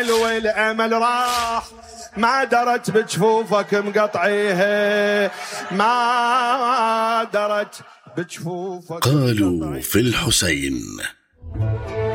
الامل والامل راح، ما درت بجفوفك مقطعيها، ما درت بجفوفك. قالوا في الحسين